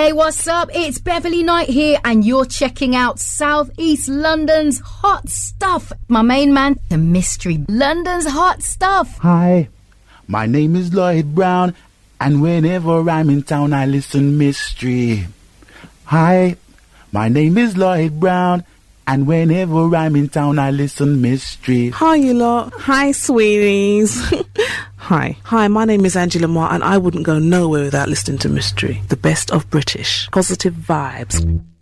Hey, what's up? It's Beverly Knight here, and you're checking out South East London's hot stuff. My main man, The Mystery. London's hot stuff. Hi, my name is Lloyd Brown, and whenever I'm in town, I listen Mystery. Hi, my name is Lloyd Brown, and whenever I'm in town, I listen Mystery. Hi, you lot. Hi, sweeties. Hi, my name is Angela Moore, and I wouldn't go nowhere without listening to Mystery. The best of British. Positive vibes.